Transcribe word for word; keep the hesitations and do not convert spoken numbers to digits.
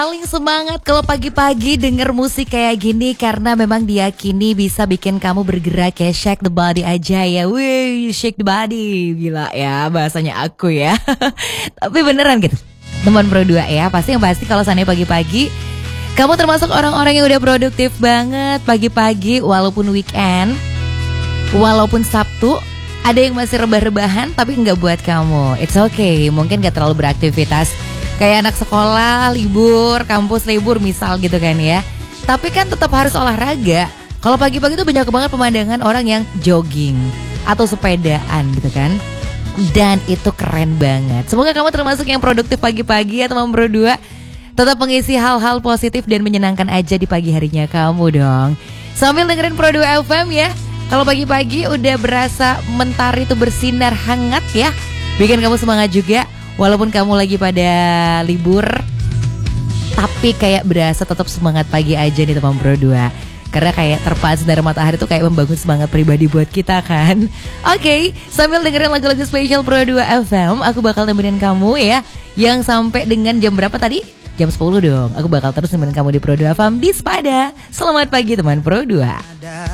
Paling semangat kalau pagi-pagi denger musik kayak gini karena memang diyakini bisa bikin kamu bergerak kayak shake the body aja ya. Wih, shake the body. Gila ya bahasanya aku ya. Tapi beneran gitu. Teman Pro dua ya, pasti yang pasti kalau seandainya pagi-pagi kamu termasuk orang-orang yang udah produktif banget pagi-pagi walaupun weekend, walaupun Sabtu, ada yang masih rebah-rebahan tapi nggak buat kamu. It's okay, mungkin gak terlalu beraktivitas kayak anak sekolah, libur, kampus libur misal gitu kan ya. Tapi kan tetap harus olahraga. Kalau pagi-pagi tuh banyak banget pemandangan orang yang jogging atau sepedaan gitu kan. Dan itu keren banget. Semoga kamu termasuk yang produktif pagi-pagi ya teman Pro dua. Tetap mengisi hal-hal positif dan menyenangkan aja di pagi harinya kamu dong. Sambil dengerin Pro dua F M ya. Kalau pagi-pagi udah berasa mentari itu bersinar hangat ya, bikin kamu semangat juga. Walaupun kamu lagi pada libur, tapi kayak berasa tetap semangat pagi aja nih teman Pro dua. Karena kayak terpaan sinar matahari tuh kayak membangun semangat pribadi buat kita kan. Oke, okay, sambil dengerin lagu-lagu spesial Pro dua F M, aku bakal nemenin kamu ya. Yang sampai dengan jam berapa tadi? Jam sepuluh dong. Aku bakal terus nemenin kamu di Pro dua F M di Spada. Selamat pagi teman Pro dua.